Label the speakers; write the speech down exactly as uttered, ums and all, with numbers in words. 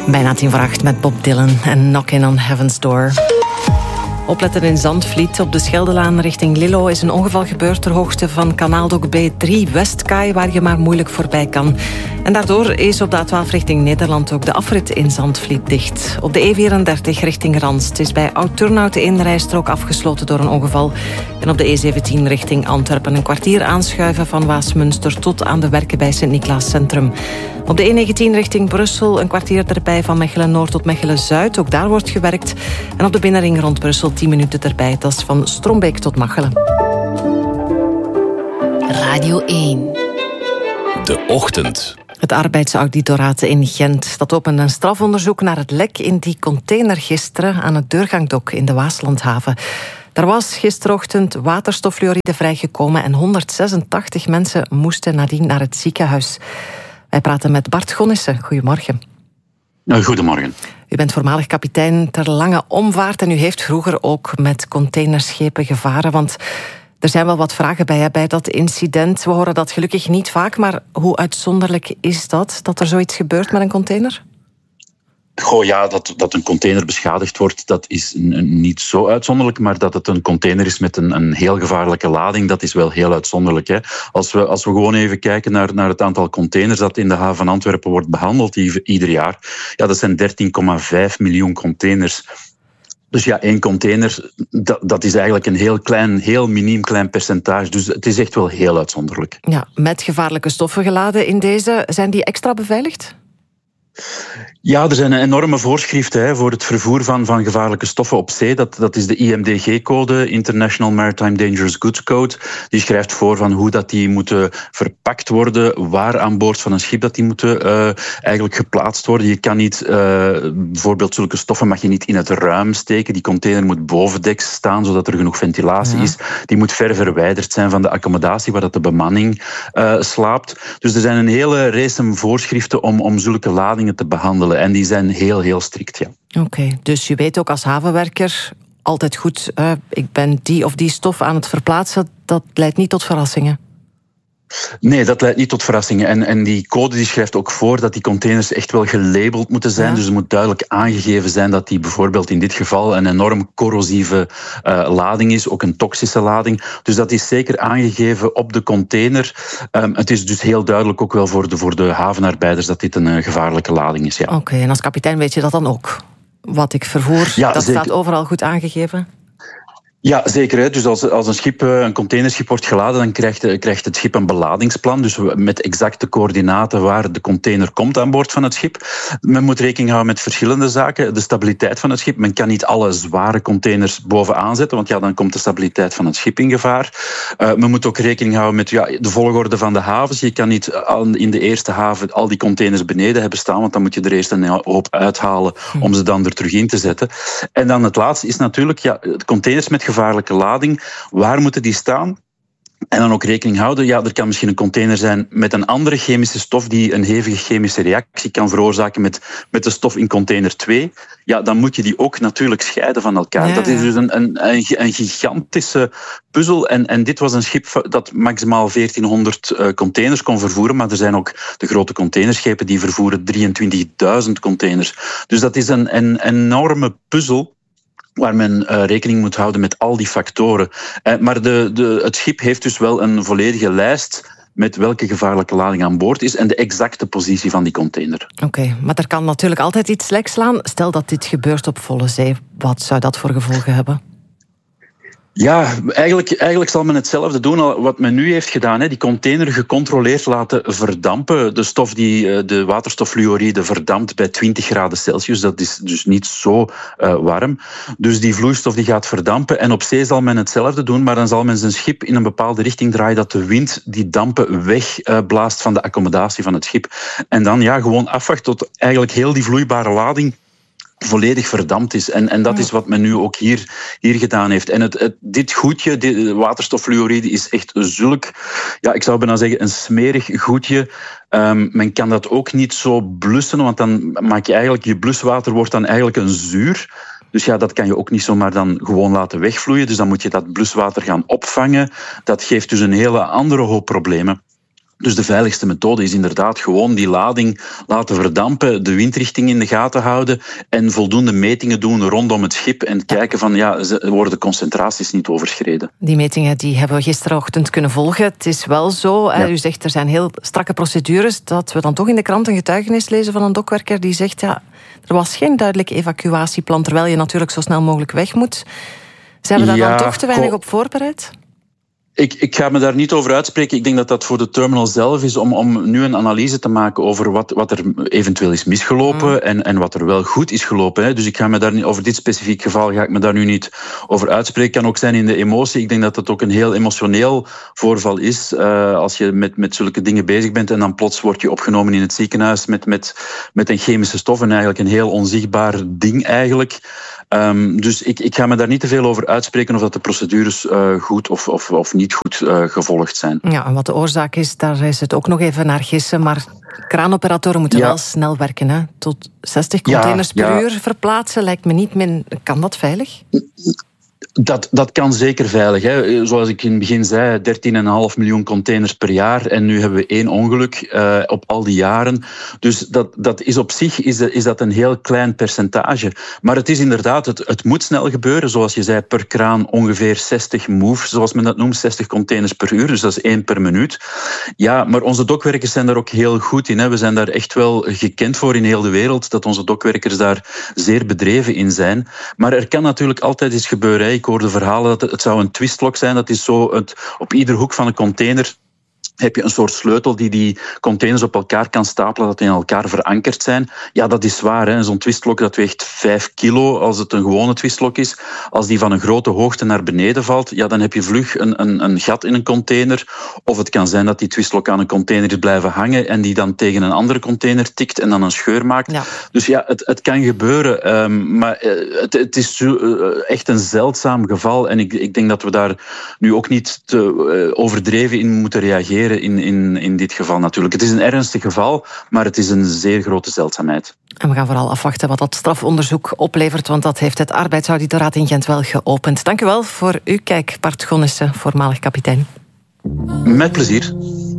Speaker 1: Bijna tien voor acht met Bob Dylan en Knockin' on Heaven's Door. Opletten in Zandvliet. Op de Scheldelaan richting Lillo is een ongeval gebeurd ter hoogte van Kanaaldok B drie Westkaai, waar je maar moeilijk voorbij kan. En daardoor is op de A twaalf richting Nederland ook de afrit in Zandvliet dicht. Op de E vierendertig richting Ranst is bij Oud-Turnhout de eenrijstrook afgesloten door een ongeval. En op de E zeventien richting Antwerpen een kwartier aanschuiven van Waasmunster tot aan de werken bij Sint-Niklaas Centrum. Op de E negentien richting Brussel een kwartier erbij van Mechelen-Noord tot Mechelen-Zuid. Ook daar wordt gewerkt. En op de binnenring rond Brussel tien minuten erbij. Dat is van Strombeek tot Machelen.
Speaker 2: Radio één.
Speaker 3: De Ochtend.
Speaker 1: Het arbeidsauditoraat in Gent dat opent een strafonderzoek naar het lek in die container gisteren aan het Deurgangdok in de Waaslandhaven. Er was gisterochtend waterstofluoride vrijgekomen en honderdzesentachtig mensen moesten nadien naar het ziekenhuis. Wij praten met Bart Gonnissen. Goedemorgen.
Speaker 4: Goedemorgen.
Speaker 1: U bent voormalig kapitein ter Lange Omvaart en u heeft vroeger ook met containerschepen gevaren, want er zijn wel wat vragen bij, hè, bij dat incident. We horen dat gelukkig niet vaak, maar hoe uitzonderlijk is dat, dat er zoiets gebeurt met een container?
Speaker 4: Goh, ja, dat, dat een container beschadigd wordt, dat is n- niet zo uitzonderlijk, maar dat het een container is met een, een heel gevaarlijke lading, dat is wel heel uitzonderlijk. Hè. Als we, als we gewoon even kijken naar, naar het aantal containers dat in de haven van Antwerpen wordt behandeld ieder jaar, ja, dat zijn dertien komma vijf miljoen containers. Dus ja, één container, dat, dat is eigenlijk een heel klein, heel miniem klein percentage. Dus het is echt wel heel uitzonderlijk.
Speaker 1: Ja, met gevaarlijke stoffen geladen in deze. Zijn die extra beveiligd?
Speaker 4: Ja, er zijn enorme voorschriften hè, voor het vervoer van, van gevaarlijke stoffen op zee. Dat, dat is de I M D G-code, International Maritime Dangerous Goods Code. Die schrijft voor van hoe dat die moeten verpakt worden, waar aan boord van een schip dat die moeten uh, eigenlijk geplaatst worden. Je kan niet, uh, bijvoorbeeld zulke stoffen mag je niet in het ruim steken. Die container moet bovendeks staan, zodat er genoeg ventilatie ja. is. Die moet ver verwijderd zijn van de accommodatie waar dat de bemanning uh, slaapt. Dus er zijn een hele race voorschriften om, om zulke ladingen te behandelen. En die zijn heel, heel strikt, ja.
Speaker 1: Oké, okay, dus je weet ook als havenwerker altijd goed, uh, ik ben die of die stof aan het verplaatsen. Dat leidt niet tot verrassingen.
Speaker 4: Nee, dat leidt niet tot verrassingen. En, en die code die schrijft ook voor dat die containers echt wel gelabeld moeten zijn. Ja. Dus er moet duidelijk aangegeven zijn dat die bijvoorbeeld in dit geval een enorm corrosieve uh, lading is, ook een toxische lading. Dus dat is zeker aangegeven op de container. Um, het is dus heel duidelijk ook wel voor de, voor de havenarbeiders dat dit een uh, gevaarlijke lading is. Ja.
Speaker 1: Oké, okay, en als kapitein weet je dat dan ook? Wat ik vervoer,
Speaker 4: ja,
Speaker 1: dat
Speaker 4: zeker.
Speaker 1: Staat overal goed aangegeven?
Speaker 4: Ja, zeker. Hè. Dus als, als een, schip, een containerschip wordt geladen, dan krijgt, krijgt het schip een beladingsplan. Dus met exacte coördinaten waar de container komt aan boord van het schip. Men moet rekening houden met verschillende zaken. De stabiliteit van het schip. Men kan niet alle zware containers bovenaan zetten, want ja, dan komt de stabiliteit van het schip in gevaar. Uh, men moet ook rekening houden met ja, de volgorde van de havens. Je kan niet in de eerste haven al die containers beneden hebben staan, want dan moet je er eerst een hoop uithalen om ze dan er terug in te zetten. En dan het laatste is natuurlijk ja, de containers met gevaarlijke lading. Waar moeten die staan? En dan ook rekening houden, ja, er kan misschien een container zijn met een andere chemische stof die een hevige chemische reactie kan veroorzaken met, met de stof in container twee. Ja, dan moet je die ook natuurlijk scheiden van elkaar. Ja. Dat is dus een, een, een gigantische puzzel. En, en dit was een schip dat maximaal veertienhonderd uh, containers kon vervoeren, maar er zijn ook de grote containerschepen die vervoeren drieëntwintigduizend containers. Dus dat is een, een enorme puzzel waar men uh, rekening moet houden met al die factoren. Uh, maar de, de, het schip heeft dus wel een volledige lijst met welke gevaarlijke lading aan boord is en de exacte positie van die container.
Speaker 1: Oké, okay, maar er kan natuurlijk altijd iets lek slaan. Stel dat dit gebeurt op volle zee. Wat zou dat voor gevolgen hebben?
Speaker 4: Ja, eigenlijk, eigenlijk zal men hetzelfde doen wat men nu heeft gedaan. Hè. Die container gecontroleerd laten verdampen. De stof die de waterstofluoride verdampt bij twintig graden Celsius. Dat is dus niet zo uh, warm. Dus die vloeistof die gaat verdampen. En op zee zal men hetzelfde doen, maar dan zal men zijn schip in een bepaalde richting draaien dat de wind die dampen wegblaast van de accommodatie van het schip. En dan ja, gewoon afwachten tot eigenlijk heel die vloeibare lading volledig verdampt is. En, en dat is wat men nu ook hier, hier gedaan heeft. En het, het, dit goedje, dit waterstoffluoride, is echt zulk, ja, ik zou bijna zeggen, een smerig goedje. Um, men kan dat ook niet zo blussen, want dan maak je eigenlijk, je bluswater wordt dan eigenlijk een zuur. Dus ja, dat kan je ook niet zomaar dan gewoon laten wegvloeien. Dus dan moet je dat bluswater gaan opvangen. Dat geeft dus een hele andere hoop problemen. Dus de veiligste methode is inderdaad gewoon die lading laten verdampen, de windrichting in de gaten houden en voldoende metingen doen rondom het schip en kijken van, ja, worden de concentraties niet overschreden.
Speaker 1: Die metingen die hebben we gisterochtend kunnen volgen. Het is wel zo, ja. U zegt er zijn heel strakke procedures, dat we dan toch in de krant een getuigenis lezen van een dokwerker die zegt, ja, er was geen duidelijk evacuatieplan, terwijl je natuurlijk zo snel mogelijk weg moet. Zijn we daar ja, dan toch te weinig op voorbereid?
Speaker 4: Ik, ik ga me daar niet over uitspreken. Ik denk dat dat voor de terminal zelf is om, om nu een analyse te maken over wat, wat er eventueel is misgelopen mm. en, en wat er wel goed is gelopen. Hè. Dus ik ga me daar niet, over dit specifiek geval ga ik me daar nu niet over uitspreken. Kan ook zijn in de emotie. Ik denk dat het ook een heel emotioneel voorval is. Uh, als je met, met zulke dingen bezig bent en dan plots word je opgenomen in het ziekenhuis met, met, met een chemische stof en eigenlijk een heel onzichtbaar ding eigenlijk. Um, dus ik, ik ga me daar niet te veel over uitspreken of dat de procedures uh, goed of, of, of niet goed uh, gevolgd zijn.
Speaker 1: Ja, en wat de oorzaak is, daar is het ook nog even naar gissen. Maar kraanoperatoren moeten ja. wel snel werken. Hè? Tot zestig containers ja, per ja. uur verplaatsen lijkt me niet min. Kan dat veilig?
Speaker 4: Dat, dat kan zeker veilig. Hè. Zoals ik in het begin zei, dertien komma vijf miljoen containers per jaar. En nu hebben we één ongeluk uh, op al die jaren. Dus dat, dat is op zich is, is dat een heel klein percentage. Maar het is inderdaad, het, het moet snel gebeuren. Zoals je zei, per kraan ongeveer zestig move, zoals men dat noemt, zestig containers per uur. Dus dat is één per minuut. Ja, maar onze dokwerkers zijn daar ook heel goed in. Hè. We zijn daar echt wel gekend voor in heel de wereld, dat onze dokwerkers daar zeer bedreven in zijn. Maar er kan natuurlijk altijd iets gebeuren. Hè. Ik hoorde verhalen dat het, het zou een twistlock zijn. Dat is zo het, op ieder hoek van een container heb je een soort sleutel die die containers op elkaar kan stapelen, dat die in elkaar verankerd zijn. Ja, dat is waar. Hè. Zo'n twistlok dat weegt vijf kilo als het een gewone twistlok is. Als die van een grote hoogte naar beneden valt, ja, dan heb je vlug een, een, een gat in een container. Of het kan zijn dat die twistlok aan een container is blijven hangen en die dan tegen een andere container tikt en dan een scheur maakt. Ja. Dus ja, het, het kan gebeuren. Um, maar het, het is uh, echt een zeldzaam geval. En ik, ik denk dat we daar nu ook niet te uh, overdreven in moeten reageren. In, in, in dit geval natuurlijk. Het is een ernstig geval, maar het is een zeer grote zeldzaamheid.
Speaker 1: En we gaan vooral afwachten wat dat strafonderzoek oplevert, want dat heeft het arbeidsauditoraat in Gent wel geopend. Dank u wel voor uw kijk, Bart Gonnissen, voormalig kapitein.
Speaker 4: Met plezier.